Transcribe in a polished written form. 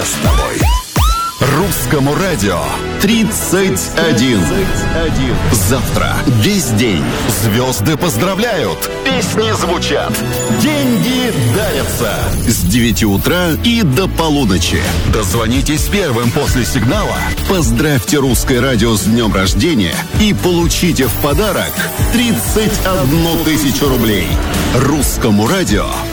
с тобой. Русскому радио 31. Завтра весь день звезды поздравляют, песни звучат, деньги дарятся. С 9 утра и до полуночи. Дозвонитесь первым после сигнала, поздравьте Русское радио с днем рождения и получите в подарок 31 тысячу рублей. Русскому радио